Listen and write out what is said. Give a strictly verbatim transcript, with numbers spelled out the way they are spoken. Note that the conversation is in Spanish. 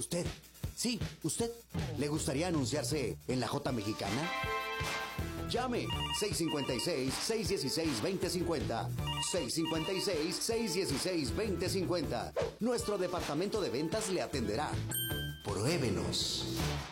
¿Usted? Sí, ¿usted? ¿Le gustaría anunciarse en la J Mexicana? Llame seis cinco seis, seis uno seis, dos cero cinco cero. seis cinco seis, seis uno seis, dos cero cinco cero. Nuestro departamento de ventas le atenderá. Pruébenos.